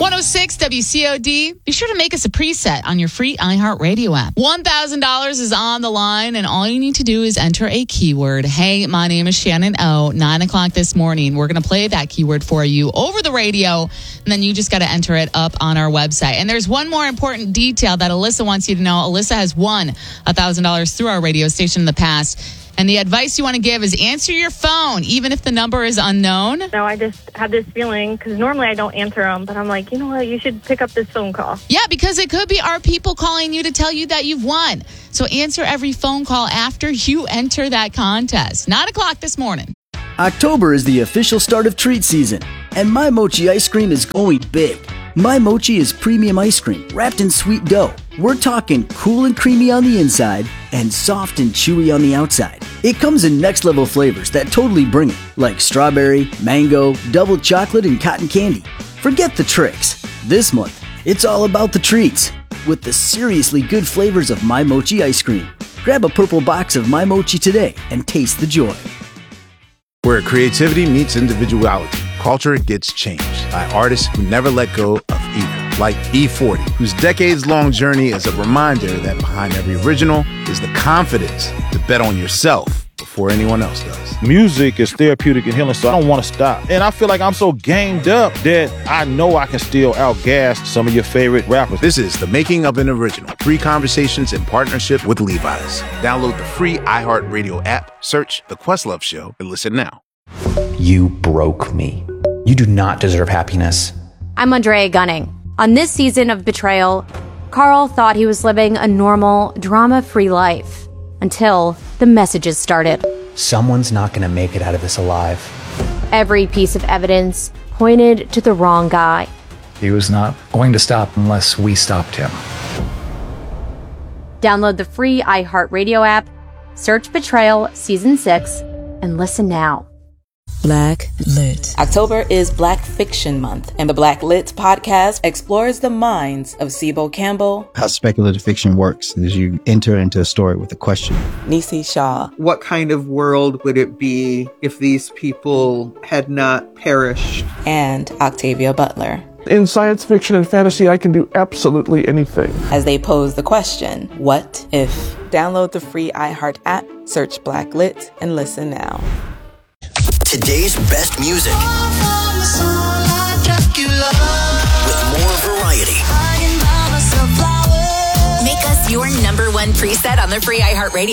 106 WCOD. Be sure to make us a preset on your free iHeartRadio app. $1,000 is on the line, and all you need to do is enter a keyword. Hey, my name is Shannon O. 9 o'clock this morning. We're going to play that keyword for you over the radio, and then you just got to enter it up on our website. And there's one more important detail that Alyssa wants you to know. Alyssa has won $1,000 through our radio station in the past. And the advice you want to give is answer your phone, even if the number is unknown. No, I just had this feeling, because normally I don't answer them, but I'm like, you know what, you should pick up this phone call. Yeah, because it could be our people calling you to tell you that you've won. So answer every phone call after you enter that contest. 9 o'clock this morning. October is the official start of treat season, and My Mochi ice cream is going big. My Mochi is premium ice cream wrapped in sweet dough. We're talking cool and creamy on the inside and soft and chewy on the outside. It comes in next level flavors that totally bring it, like strawberry, mango, double chocolate, and cotton candy. Forget the tricks. This month, it's all about the treats with the seriously good flavors of My Mochi ice cream. Grab a purple box of My Mochi today and taste the joy. Where creativity meets individuality, culture gets changed by artists who never let go of either. Like E40, whose decades-long journey is a reminder that behind every original is the confidence to bet on yourself before anyone else does. Music is therapeutic and healing, so I don't want to stop. And I feel like I'm so gamed up that I know I can still outgas some of your favorite rappers. This is The Making of an Original. 3 conversations in partnership with Levi's. Download the free iHeartRadio app, search The Questlove Show, and listen now. You broke me. You do not deserve happiness. I'm Andrea Gunning. On this season of Betrayal, Carl thought he was living a normal, drama-free life until the messages started. Someone's not going to make it out of this alive. Every piece of evidence pointed to the wrong guy. He was not going to stop unless we stopped him. Download the free iHeartRadio app, search Betrayal Season 6, and listen now. Black Lit. October is Black Fiction Month, and the Black Lit podcast explores the minds of Sibo Campbell. How speculative fiction works is you enter into a story with a question. Nisi Shaw. What kind of world would it be if these people had not perished? And Octavia Butler. In science fiction and fantasy, I can do absolutely anything. As they pose the question, what if? Download the free iHeart app, search Black Lit, and listen now. Today's best music with more variety. Make us your #1 preset on the free iHeartRadio